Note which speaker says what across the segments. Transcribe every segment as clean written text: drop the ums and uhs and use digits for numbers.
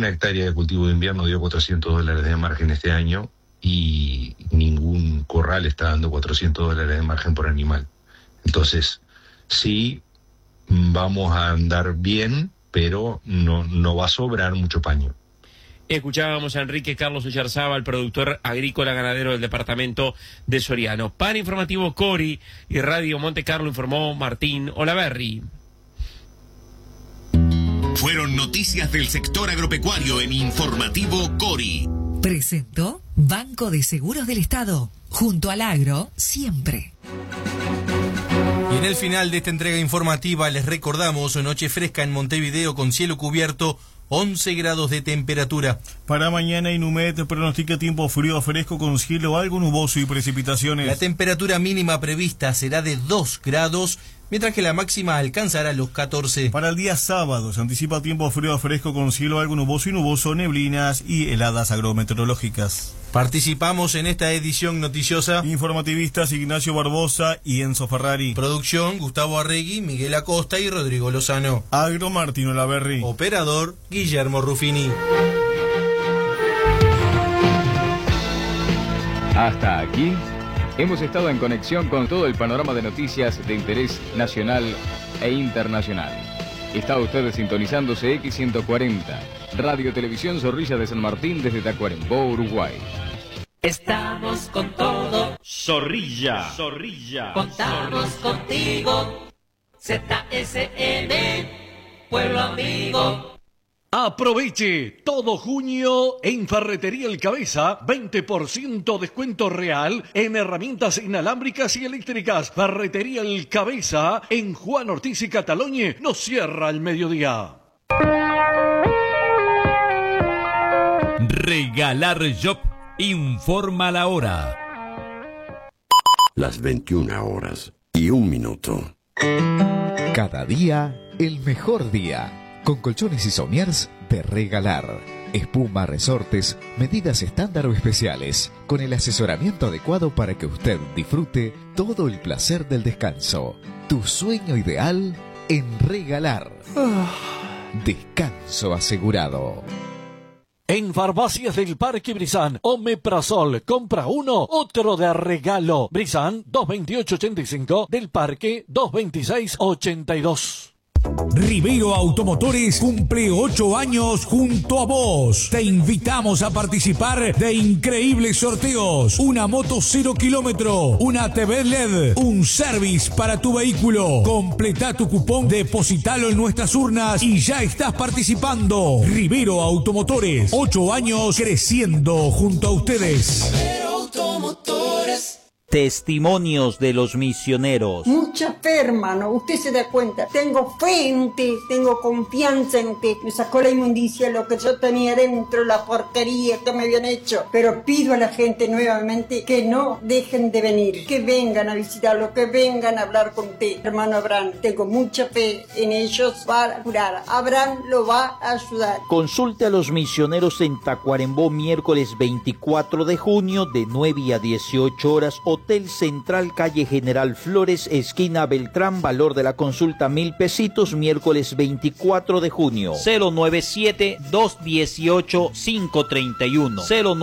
Speaker 1: ninguna hectárea de cultivo de invierno dio $400 de margen este año y ningún corral está dando $400 de margen por animal. Entonces, sí, vamos a andar bien, pero no va a sobrar mucho paño.
Speaker 2: Escuchábamos a Enrique Carlos Oyarzábal, productor agrícola ganadero del departamento de Soriano. Para Informativo Cori y Radio Monte Carlo informó Martín Olaverri.
Speaker 3: Fueron noticias del sector agropecuario en Informativo Cori.
Speaker 4: Presentó Banco de Seguros del Estado. Junto al agro, siempre.
Speaker 5: Y en el final de esta entrega informativa les recordamos noche fresca en Montevideo con cielo cubierto, 11 grados de temperatura.
Speaker 6: Para mañana Inumet pronostica tiempo frío a fresco con cielo algo nuboso y precipitaciones.
Speaker 5: La temperatura mínima prevista será de 2 grados, mientras que la máxima alcanzará los 14.
Speaker 6: Para el día sábado se anticipa tiempo frío a fresco con cielo algo nuboso y nuboso, neblinas y heladas agrometeorológicas.
Speaker 5: Participamos en esta edición noticiosa
Speaker 6: informativistas Ignacio Barbosa y Enzo Ferrari.
Speaker 5: Producción Gustavo Arregui, Miguel Acosta y Rodrigo Lozano.
Speaker 6: Agro Martín Olaverri.
Speaker 5: Operador Guillermo Ruffini.
Speaker 7: Hasta aquí hemos estado en conexión con todo el panorama de noticias de interés nacional e internacional. Está usted sintonizándose X140, Radio Televisión Zorrilla de San Martín desde Tacuarembó, Uruguay.
Speaker 8: Estamos con todo.
Speaker 2: Zorrilla.
Speaker 8: Contamos contigo. ZSN, pueblo amigo.
Speaker 9: Aproveche todo junio en Ferretería El Cabeza, 20% descuento real en herramientas inalámbricas y eléctricas. Ferretería El Cabeza en Juan Ortiz y Cataloñe nos cierra al mediodía.
Speaker 10: Regalar Job informa la hora.
Speaker 11: Las 21:01.
Speaker 12: Cada día, el mejor día. Con colchones y somiers de Regalar. Espuma, resortes, medidas estándar o especiales. Con el asesoramiento adecuado para que usted disfrute todo el placer del descanso. Tu sueño ideal en Regalar. Descanso asegurado.
Speaker 9: En Farmacias del Parque Brizán, Omeprazol, compra uno, otro de regalo. Brizán, 228.85, del Parque, 226.82.
Speaker 10: Rivero Automotores cumple 8 años junto a vos. Te invitamos a participar de increíbles sorteos. Una moto 0 kilómetro, una TV LED, un service para tu vehículo. Completa tu cupón, depositalo en nuestras urnas y ya estás participando. Rivero Automotores, 8 años creciendo junto a ustedes.
Speaker 8: Rivero Automotores.
Speaker 13: Testimonios de los misioneros.
Speaker 14: Mucha fe, hermano, usted se da cuenta. Tengo fe en usted, tengo confianza en usted. Me sacó la inmundicia, lo que yo tenía dentro, la porquería que me habían hecho. Pero pido a la gente nuevamente que no dejen de venir, que vengan a visitarlo, que vengan a hablar con usted. Hermano Abraham, tengo mucha fe en ellos, va a curar. Abraham lo va a ayudar.
Speaker 13: Consulte a los misioneros en Tacuarembó, miércoles 24 de junio, de 9 a 18 horas, Hotel Central, calle General Flores, esquina Beltrán, valor de la consulta 1,000 pesitos, miércoles 24 de junio. 097-218-531.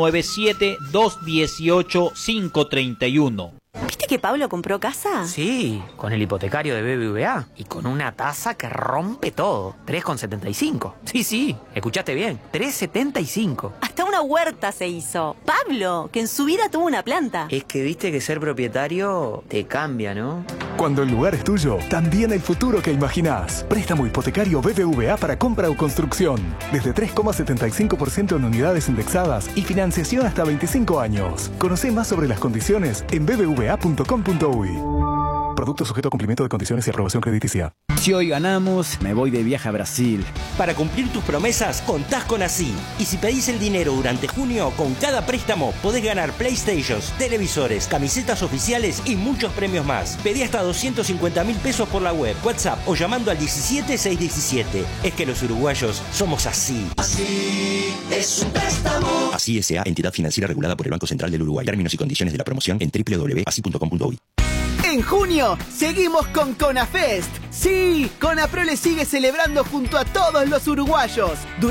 Speaker 13: 097-218-531.
Speaker 15: ¿Viste que Pablo compró casa?
Speaker 16: Sí, con el hipotecario de BBVA y con una tasa que rompe todo. 3,75. Sí, escuchaste bien, 3,75.
Speaker 15: Hasta una huerta se hizo. Pablo, que en su vida tuvo una planta.
Speaker 16: Es que viste que ser propietario te cambia, ¿no?
Speaker 17: Cuando el lugar es tuyo, también el futuro que imaginás. Préstamo hipotecario BBVA para compra o construcción. Desde 3,75% en unidades indexadas y financiación hasta 25 años. Conocé más sobre las condiciones en bbva.com.uy. Producto sujeto a cumplimiento de condiciones y aprobación crediticia.
Speaker 18: Si hoy ganamos, me voy de viaje a Brasil.
Speaker 19: Para cumplir tus promesas, contás con Así. Y si pedís el dinero durante junio, con cada préstamo podés ganar PlayStations, televisores, camisetas oficiales y muchos premios más. Pedí hasta 250.000 pesos por la web, WhatsApp o llamando al 17617. Es que los uruguayos somos así.
Speaker 8: Así es un préstamo.
Speaker 20: Así S.A., entidad financiera regulada por el Banco Central del Uruguay. Términos y condiciones de la promoción en www.así.com.uy.
Speaker 3: En junio, seguimos con CONAFEST. Sí, CONAPROLE sigue celebrando junto a todos los uruguayos.